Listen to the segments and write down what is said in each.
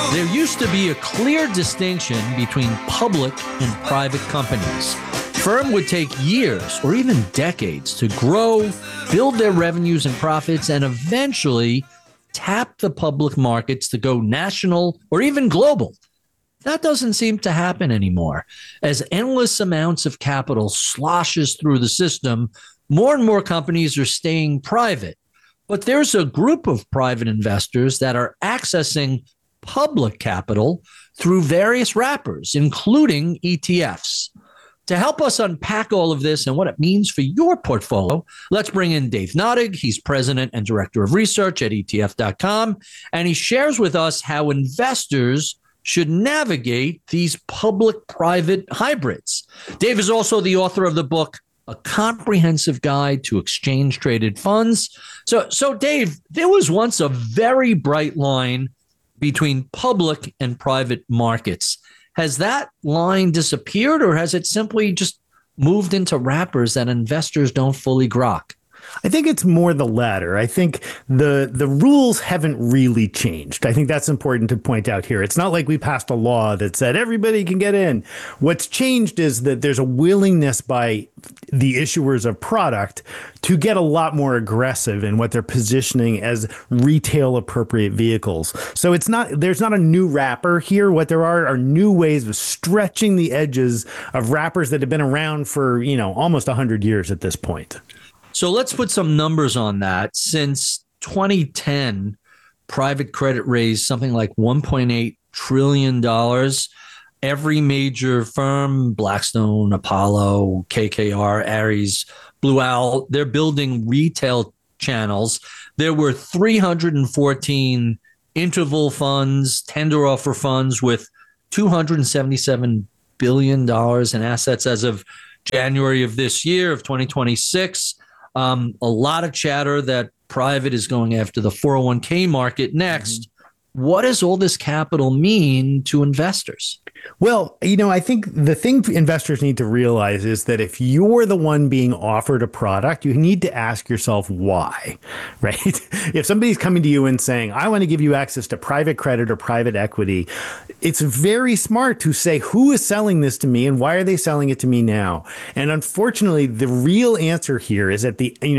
There used to be a clear distinction between public and private companies. Firm would take years or even decades to grow, build their revenues and profits, and eventually tap the public markets to go national or even global. That doesn't seem to happen anymore. As endless amounts of capital sloshes through the system, more and more companies are staying private. But there's a group of private investors that are accessing public capital through various wrappers, including ETFs. To help us unpack all of this and what it means for your portfolio, let's bring in Dave Nottig. He's president and director of research at ETF.com, and he shares with us how investors should navigate these public-private hybrids. Dave is also the author of the book, A Comprehensive Guide to Exchange-Traded Funds. So Dave, there was once a very bright line between public and private markets. Has that line disappeared, or has it simply just moved into wrappers that investors don't fully grok? I think it's more the latter. I think the rules haven't really changed. I think that's important to point out here. It's not like we passed a law that said everybody can get in. What's changed is that there's a willingness by the issuers of product to get a lot more aggressive in what they're positioning as retail appropriate vehicles. So there's not a new wrapper here. What there are new ways of stretching the edges of wrappers that have been around for, almost 100 years at this point. So let's put some numbers on that. Since 2010, private credit raised something like $1.8 trillion. Every major firm, Blackstone, Apollo, KKR, Ares, Blue Owl, they're building retail channels. There were 314 interval funds, tender offer funds with $277 billion in assets as of January of this year, of 2026. A lot of chatter that private is going after the 401k market next. What does all this capital mean to investors? Well, I think the thing investors need to realize is that if you're the one being offered a product, you need to ask yourself why, right? If somebody's coming to you and saying, I want to give you access to private credit or private equity, it's very smart to say, who is selling this to me and why are they selling it to me now? And unfortunately, the real answer here is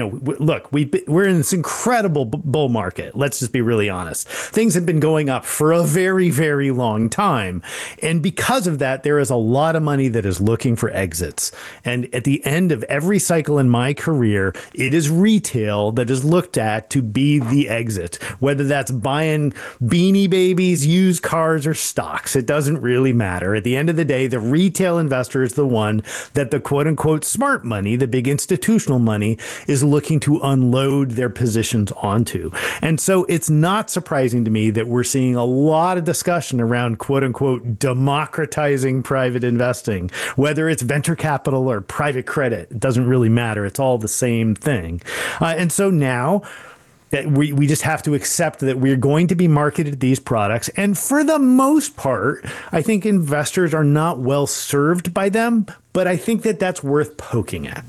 look, we're in this incredible bull market. Let's just be really honest. Things have been going up for a very, very long time. And because of that, there is a lot of money that is looking for exits. And at the end of every cycle in my career, it is retail that is looked at to be the exit, whether that's buying Beanie Babies, used cars, or stocks. It doesn't really matter. At the end of the day, the retail investor is the one that the quote unquote smart money, the big institutional money, is looking to unload their positions onto. And so it's not surprising to me that we're seeing a lot of discussion around quote unquote democratizing private investing, whether it's venture capital or private credit. It doesn't really matter. It's all the same thing. And so now that we just have to accept that we're going to be marketed these products. And for the most part, I think investors are not well served by them, but I think that that's worth poking at.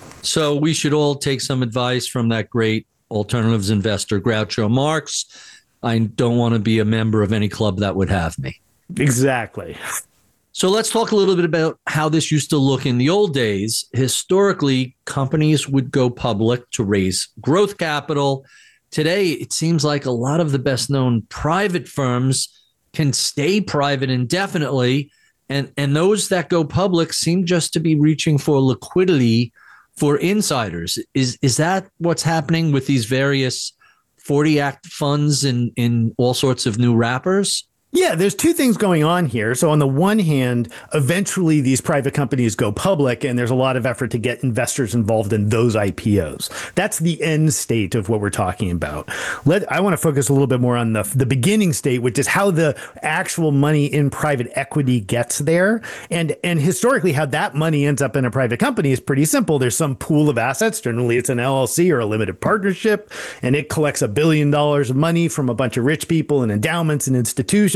So we should all take some advice from that great alternatives investor, Groucho Marx. I don't want to be a member of any club that would have me. Exactly. So let's talk a little bit about how this used to look in the old days. Historically, companies would go public to raise growth capital. Today, it seems like a lot of the best known private firms can stay private indefinitely. And those that go public seem just to be reaching for liquidity for insiders. Is that what's happening with these various 40 Act funds in all sorts of new wrappers? Yeah, there's two things going on here. So on the one hand, eventually these private companies go public and there's a lot of effort to get investors involved in those IPOs. That's the end state of what we're talking about. I want to focus a little bit more on the beginning state, which is how the actual money in private equity gets there. And historically, how that money ends up in a private company is pretty simple. There's some pool of assets. Generally, it's an LLC or a limited partnership, and it collects $1 billion of money from a bunch of rich people and endowments and institutions.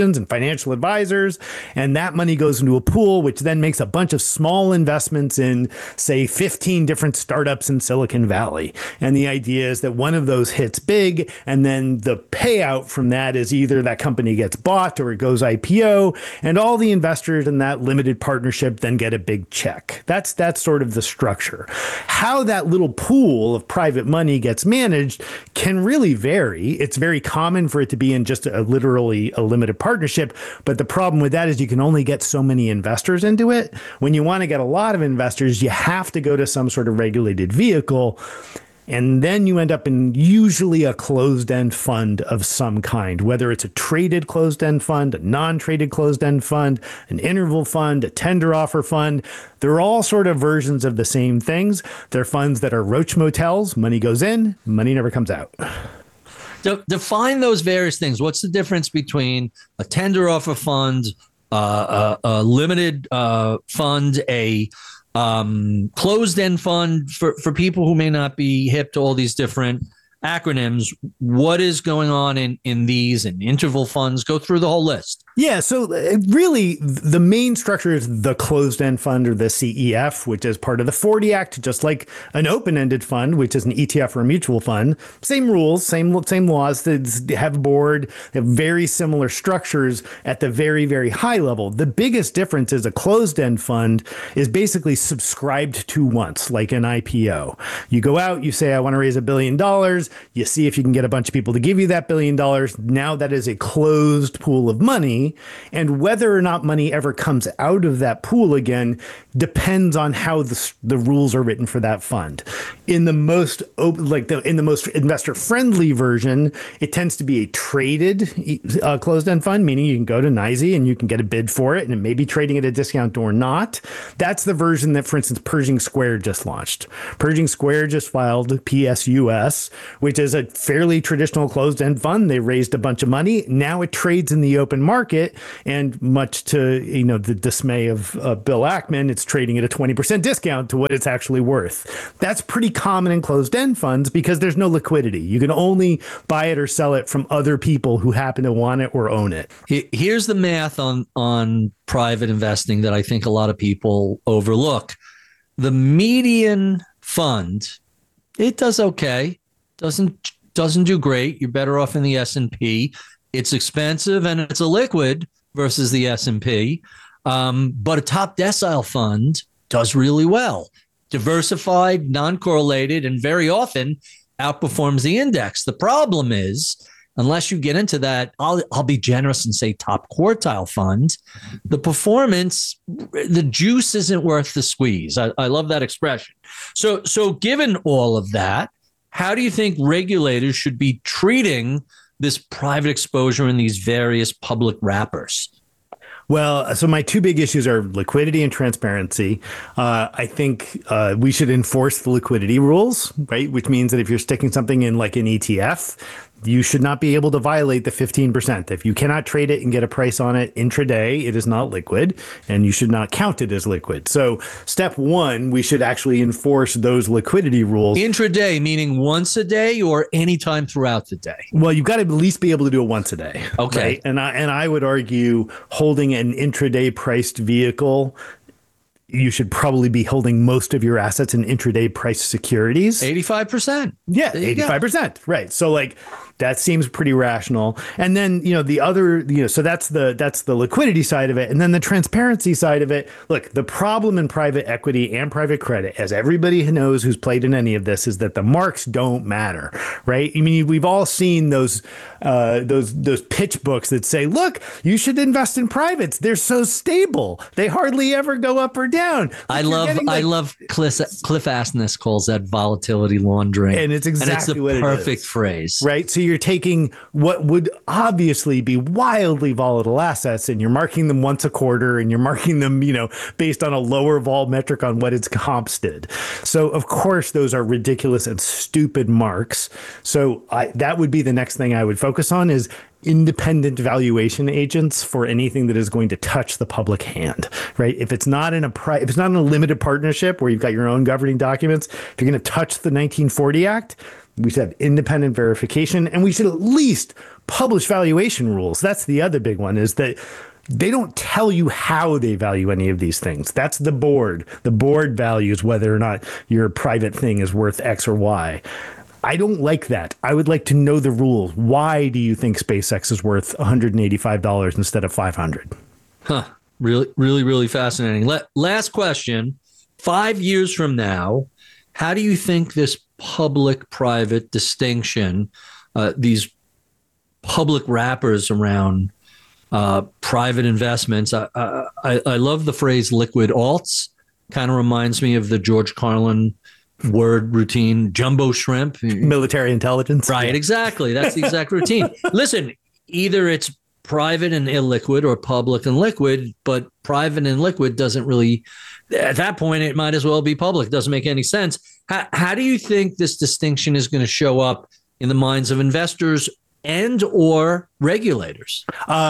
institutions and financial advisors. And that money goes into a pool, which then makes a bunch of small investments in, say, 15 different startups in Silicon Valley. And the idea is that one of those hits big, and then the payout from that is either that company gets bought or it goes IPO, and all the investors in that limited partnership then get a big check. That's sort of the structure. How that little pool of private money gets managed can really vary. It's very common for it to be in just literally a limited partnership, but the problem with that is you can only get so many investors into it. When you want to get a lot of investors, you have to go to some sort of regulated vehicle. And then you end up in usually a closed-end fund of some kind, whether it's a traded closed-end fund, a non-traded closed-end fund, an interval fund, a tender offer fund. They're all sort of versions of the same things. They're funds that are roach motels. Money goes in, money never comes out. Define those various things. What's the difference between a tender offer fund, a limited fund, a closed-end fund for people who may not be hip to all these different acronyms? What is going on in these and interval funds? Go through the whole list. Yeah, so really the main structure is the closed-end fund, or the CEF, which is part of the 40 Act, just like an open-ended fund, which is an ETF or a mutual fund. Same rules, same laws. They have a board, they have very similar structures at the very, very high level. The biggest difference is a closed-end fund is basically subscribed to once, like an IPO. You go out, you say, I want to raise $1 billion. You see if you can get a bunch of people to give you that $1 billion. Now that is a closed pool of money. And whether or not money ever comes out of that pool again depends on how the rules are written for that fund. In the most in the most investor friendly version, it tends to be a traded closed-end fund, meaning you can go to NYSE and you can get a bid for it, and it may be trading at a discount or not. That's the version that, for instance, Pershing Square just launched. Pershing Square just filed PSUS, which is a fairly traditional closed-end fund. They raised a bunch of money. Now it trades in the open market, and much to the dismay of Bill Ackman, it's trading at a 20% discount to what it's actually worth. That's pretty common in closed-end funds because there's no liquidity. You can only buy it or sell it from other people who happen to want it or own it. Here's the math on private investing that I think a lot of people overlook. The median fund, it does okay, doesn't do great. You're better off in the S&P. It's expensive and it's illiquid versus the S&P. But a top decile fund does really well. Diversified, non-correlated, and very often outperforms the index. The problem is, unless you get into that, I'll be generous and say top quartile fund, the performance, the juice isn't worth the squeeze. I love that expression. So given all of that, how do you think regulators should be treating this private exposure in these various public wrappers? Well, so my two big issues are liquidity and transparency. I think we should enforce the liquidity rules, right? Which means that if you're sticking something in like an ETF, you should not be able to violate the 15%. If you cannot trade it and get a price on it intraday, it is not liquid, and you should not count it as liquid. So step one, we should actually enforce those liquidity rules. Intraday, meaning once a day or anytime throughout the day? Well, you've got to at least be able to do it once a day. Okay. Right? And I would argue holding an intraday priced vehicle, you should probably be holding most of your assets in intraday price securities. 85%. Yeah, 85%. Right. So like that seems pretty rational. And then, the other, so that's the liquidity side of it. And then the transparency side of it. Look, the problem in private equity and private credit, as everybody knows who's played in any of this, is that the marks don't matter, right? I mean, we've all seen those pitch books that say, look, you should invest in privates. They're so stable. They hardly ever go up or down. I love Cliff Asness calls that volatility laundering. And it's exactly what it is. It's the perfect phrase. Right. So you're taking what would obviously be wildly volatile assets and you're marking them once a quarter and you're marking them, based on a lower vol metric on what its comps did. So of course, those are ridiculous and stupid marks. So that would be the next thing I would focus on is independent valuation agents for anything that is going to touch the public hand, right? If it's not in if it's not in a limited partnership where you've got your own governing documents, if you're going to touch the 1940 Act, we should have independent verification, and we should at least publish valuation rules. That's the other big one, is that they don't tell you how they value any of these things. That's the board. The board values whether or not your private thing is worth X or Y. I don't like that. I would like to know the rules. Why do you think SpaceX is worth $185 instead of $500? Huh. Really, really, really fascinating. Last question. 5 years from now, how do you think this public-private distinction, these public wrappers around private investments. I love the phrase liquid alts. Kind of reminds me of the George Carlin word routine, jumbo shrimp. Military intelligence. Right, exactly. That's the exact routine. Listen, either it's private and illiquid or public and liquid, but private and liquid doesn't really, at that point, it might as well be public. It doesn't make any sense. How do you think this distinction is going to show up in the minds of investors and or regulators?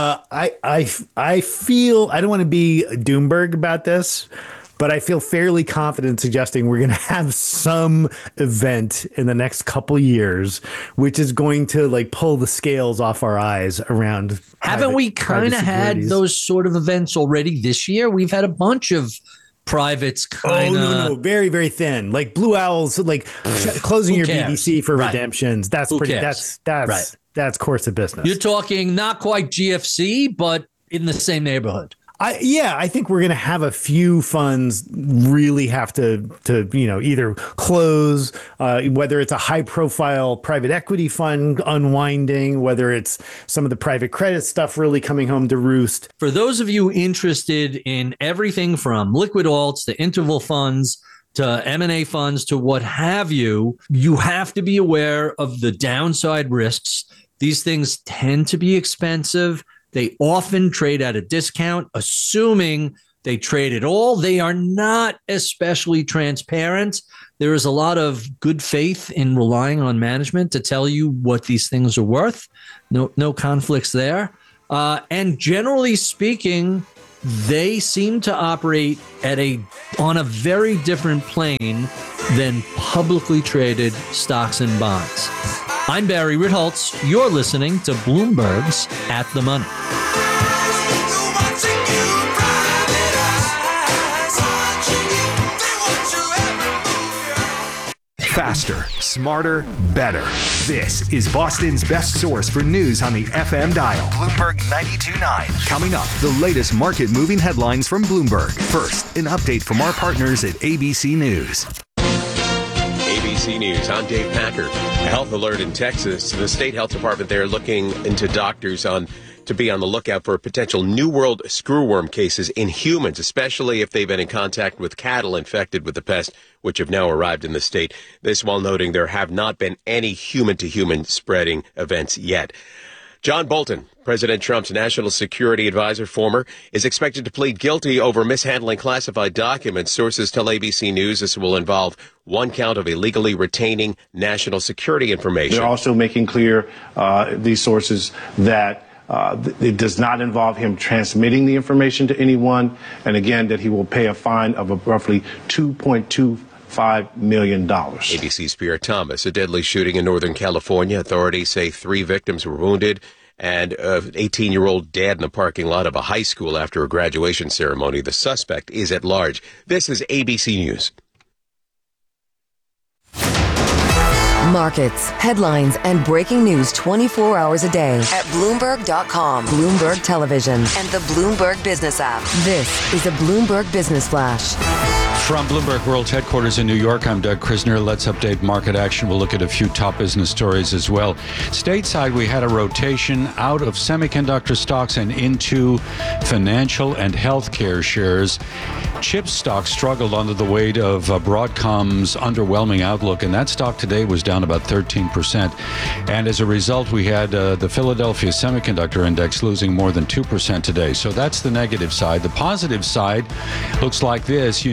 I feel, I don't want to be Doomberg about this, but I feel fairly confident suggesting we're going to have some event in the next couple years, which is going to like pull the scales off our eyes around. Haven't we kind of had those sort of events already this year? We've had a bunch of privates kind of. Oh, no, very, very thin. Like Blue Owls, like closing your BDC for redemptions. That's Who pretty, cares? That's course of business. You're talking not quite GFC, but in the same neighborhood. I think we're going to have a few funds really have to either close, whether it's a high profile private equity fund unwinding, whether it's some of the private credit stuff really coming home to roost. For those of you interested in everything from liquid alts to interval funds to M&A funds to what have you, you have to be aware of the downside risks. These things tend to be expensive. They often trade at a discount, assuming they trade at all. They are not especially transparent. There is a lot of good faith in relying on management to tell you what these things are worth. No conflicts there. And generally speaking, they seem to operate on a very different plane than publicly traded stocks and bonds. I'm Barry Ritholtz. You're listening to Bloomberg's At the Money. Faster, smarter, better. This is Boston's best source for news on the FM dial. Bloomberg 92.9. Coming up, the latest market-moving headlines from Bloomberg. First, an update from our partners at ABC News. ABC News, I'm Dave Packer. A health alert in Texas. The state health department there looking into doctors to be on the lookout for potential New World screwworm cases in humans, especially if they've been in contact with cattle infected with the pest, which have now arrived in the state. This while noting there have not been any human-to-human spreading events yet. John Bolton, President Trump's national security advisor, former, is expected to plead guilty over mishandling classified documents. Sources tell ABC News this will involve one count of illegally retaining national security information. They're also making clear, these sources, that it does not involve him transmitting the information to anyone, and again, that he will pay a fine of roughly $2.25 million. ABC's Pierre Thomas. A deadly shooting in Northern California. Authorities say 3 victims were wounded and an 18-year-old dead in the parking lot of a high school after a graduation ceremony. The suspect is at large. This is ABC News. Markets, headlines, and breaking news 24 hours a day at Bloomberg.com, Bloomberg Television, and the Bloomberg Business app. This is a Bloomberg Business Flash. From Bloomberg World Headquarters in New York, I'm Doug Krisner. Let's update market action. We'll look at a few top business stories as well. Stateside, we had a rotation out of semiconductor stocks and into financial and healthcare shares. Chip stocks struggled under the weight of Broadcom's underwhelming outlook, and that stock today was down about 13%. And as a result, we had the Philadelphia Semiconductor Index losing more than 2% today. So that's the negative side. The positive side looks like this. United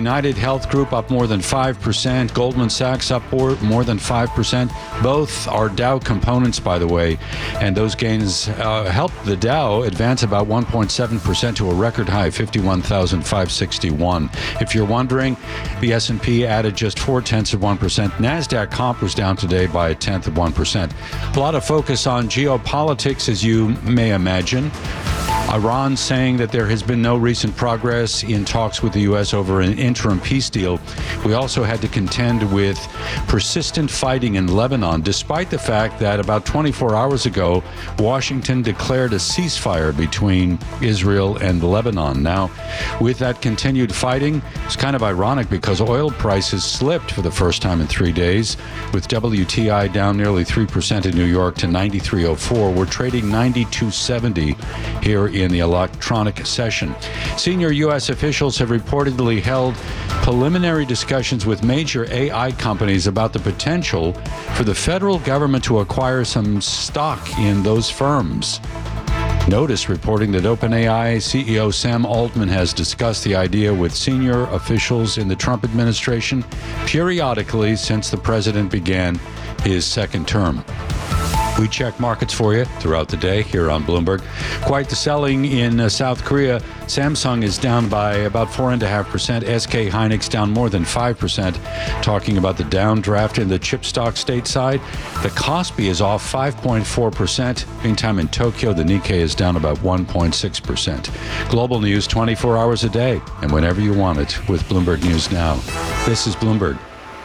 Health Group up more than 5%. Goldman Sachs up more than 5%. Both are Dow components, by the way, and those gains helped the Dow advance about 1.7% to a record high, 51,561. If you're wondering, the S&P added just 0.4%. NASDAQ comp was down today by 0.1%. A lot of focus on geopolitics, as you may imagine. Iran saying that there has been no recent progress in talks with the U.S. over an interim peace deal. We also had to contend with persistent fighting in Lebanon, despite the fact that about 24 hours ago, Washington declared a ceasefire between Israel and Lebanon. Now, with that continued fighting, it's kind of ironic because oil prices slipped for the first time in 3 days, with WTI down nearly 3% in New York to 93.04. We're trading 92.70 here in the electronic session. Senior U.S. officials have reportedly held preliminary discussions with major AI companies about the potential for the federal government to acquire some stock in those firms. Notice reporting that OpenAI CEO Sam Altman has discussed the idea with senior officials in the Trump administration periodically since the president began his second term. We check markets for you throughout the day here on Bloomberg. Quite the selling in South Korea. Samsung is down by about 4.5%. SK Hynix down more than 5%. Talking about the downdraft in the chip stock stateside. The Kospi is off 5.4%. Meantime, in Tokyo, the Nikkei is down about 1.6%. Global news 24 hours a day and whenever you want it with Bloomberg News Now. This is Bloomberg.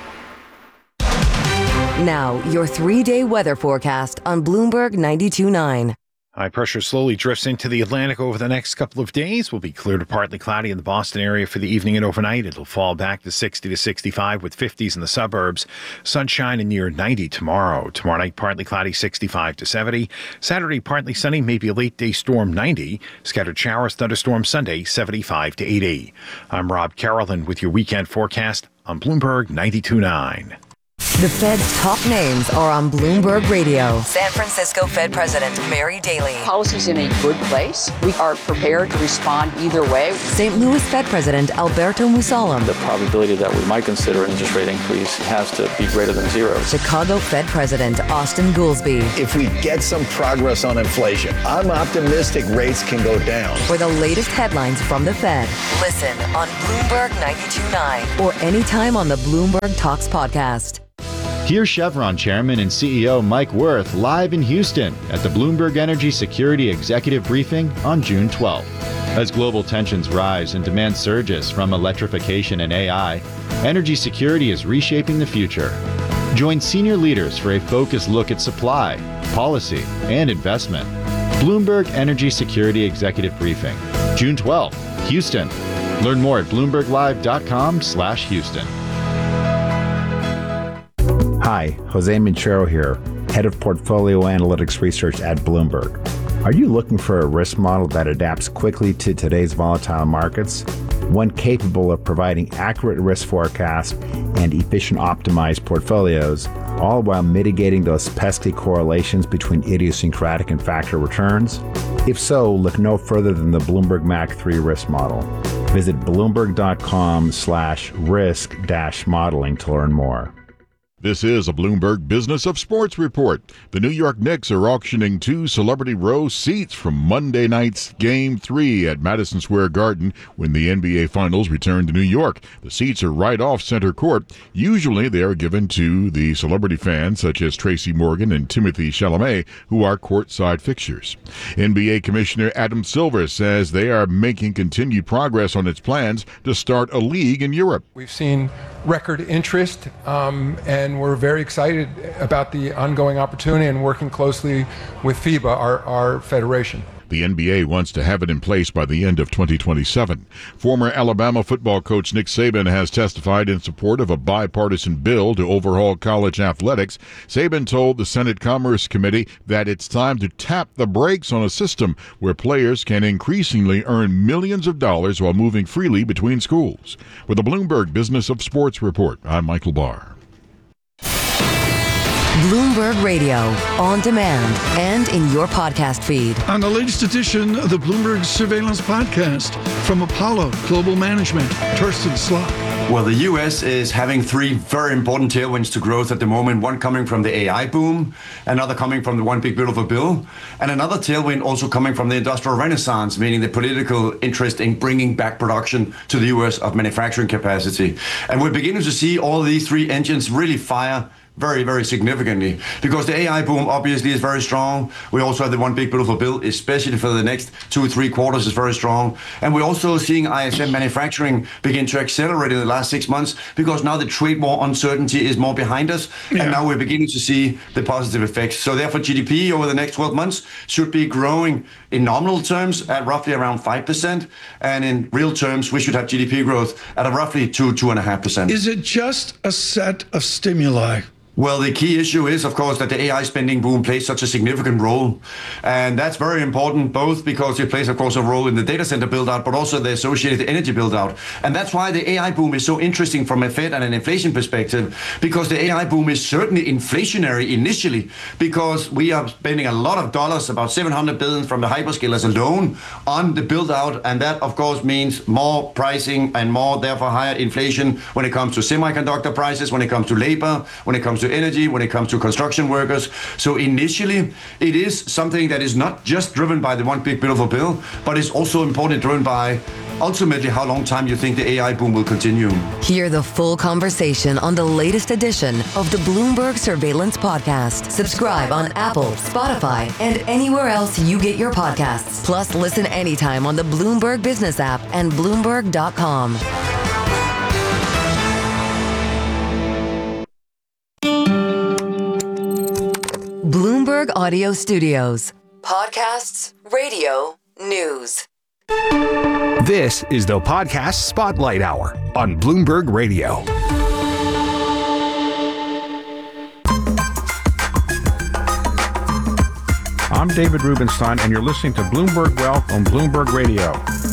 Now, your 3-day weather forecast on Bloomberg 92.9. High pressure slowly drifts into the Atlantic over the next couple of days. Will be clear to partly cloudy in the Boston area for the evening and overnight. It'll fall back to 60 to 65 with 50s in the suburbs. Sunshine and near 90 tomorrow. Tomorrow night, partly cloudy, 65 to 70. Saturday, partly sunny, maybe a late day storm, 90. Scattered showers, thunderstorm Sunday, 75 to 80. I'm Rob Carrollton with your weekend forecast on Bloomberg 92.9. The Fed's top names are on Bloomberg Radio. San Francisco Fed President Mary Daly. Policy's in a good place. We are prepared to respond either way. St. Louis Fed President Alberto Musalem. The probability that we might consider an interest rate increase has to be greater than zero. Chicago Fed President Austin Goolsbee. If we get some progress on inflation, I'm optimistic rates can go down. For the latest headlines from the Fed, listen on Bloomberg 92.9 or anytime on the Bloomberg Talks podcast. Here's Chevron Chairman and CEO Mike Wirth live in Houston at the Bloomberg Energy Security Executive Briefing on June 12th. As global tensions rise and demand surges from electrification and AI, energy security is reshaping the future. Join senior leaders for a focused look at supply, policy, and investment. Bloomberg Energy Security Executive Briefing, June 12th, Houston. Learn more at BloombergLive.com/Houston. Hi, Jose Minchero here, Head of Portfolio Analytics Research at Bloomberg. Are you looking for a risk model that adapts quickly to today's volatile markets? One capable of providing accurate risk forecasts and efficient optimized portfolios, all while mitigating those pesky correlations between idiosyncratic and factor returns? If so, look no further than the Bloomberg MAC 3 risk model. Visit bloomberg.com/risk-modeling to learn more. This is a Bloomberg Business of Sports report. The New York Knicks are auctioning 2 Celebrity Row seats from Monday night's Game 3 at Madison Square Garden when the NBA Finals return to New York. The seats are right off center court. Usually they are given to the celebrity fans such as Tracy Morgan and Timothée Chalamet, who are courtside fixtures. NBA Commissioner Adam Silver says they are making continued progress on its plans to start a league in Europe. We've seen record interest, and we're very excited about the ongoing opportunity and working closely with FIBA, our federation. The NBA wants to have it in place by the end of 2027. Former Alabama football coach Nick Saban has testified in support of a bipartisan bill to overhaul college athletics. Saban told the Senate Commerce Committee that it's time to tap the brakes on a system where players can increasingly earn millions of dollars while moving freely between schools. With the Bloomberg Business of Sports report, I'm Michael Barr. Bloomberg Radio, on demand and in your podcast feed. On the latest edition of the Bloomberg Surveillance Podcast from Apollo Global Management, Torsten Slot. Well, the U.S. is having three very important tailwinds to growth at the moment. One coming from the AI boom, another coming from the One Big Beautiful Bill, and another tailwind also coming from the industrial renaissance, meaning the political interest in bringing back production to the U.S. of manufacturing capacity. And we're beginning to see all these three engines really fire very, very significantly, because the AI boom obviously is very strong. We also have the One Big Beautiful Bill, especially for the next 2-3 quarters, is very strong. And we're also seeing ISM manufacturing begin to accelerate in the last 6 months, because now the trade war uncertainty is more behind us. Yeah. And now we're beginning to see the positive effects. So therefore, GDP over the next 12 months should be growing in nominal terms at roughly around 5%. And in real terms, we should have GDP growth at a roughly 2.5%. Is it just a set of stimuli? Well, the key issue is, of course, that the AI spending boom plays such a significant role. And that's very important, both because it plays, of course, a role in the data center build-out, but also the associated energy build-out. And that's why the AI boom is so interesting from a Fed and an inflation perspective, because the AI boom is certainly inflationary initially, because we are spending a lot of dollars, about $700 billion from the hyperscalers alone, on the build-out. And that, of course, means more pricing and more, therefore, higher inflation when it comes to semiconductor prices, when it comes to labor, when it comes to energy, when it comes to construction workers. So initially, it is something that is not just driven by the One Big Beautiful Bill, but is also important driven by ultimately how long time you think the AI boom will continue. Hear the full conversation on the latest edition of the Bloomberg Surveillance Podcast. Subscribe on Apple, Spotify, and anywhere else you get your podcasts. Plus, listen anytime on the Bloomberg Business app and Bloomberg.com. Bloomberg Audio Studios. Podcasts, radio, news. This is the Podcast Spotlight Hour on Bloomberg Radio. I'm David Rubenstein, and you're listening to Bloomberg Wealth on Bloomberg Radio.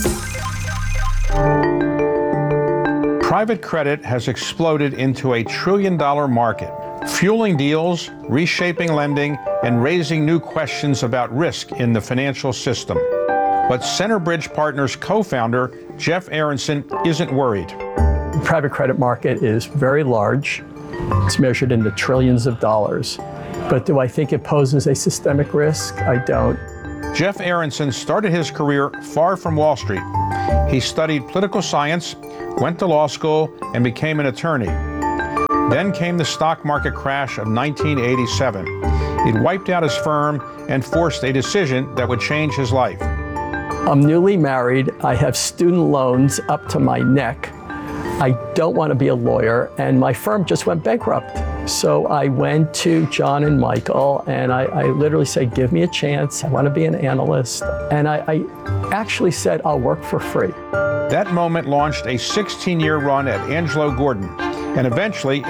Private credit has exploded into a $1 trillion market, fueling deals, reshaping lending, and raising new questions about risk in the financial system. But Centerbridge Partners co-founder Jeff Aronson isn't worried. The private credit market is very large. It's measured in the trillions of dollars. But do I think it poses a systemic risk? I don't. Jeff Aronson started his career far from Wall Street. He studied political science, went to law school, and became an attorney. Then came the stock market crash of 1987. It wiped out his firm and forced a decision that would change his life. I'm newly married. I have student loans up to my neck. I don't want to be a lawyer, and my firm just went bankrupt. So I went to John and Michael, and I literally said, give me a chance. I want to be an analyst. And I actually said, I'll work for free. That moment launched a 16-year run at Angelo Gordon, and eventually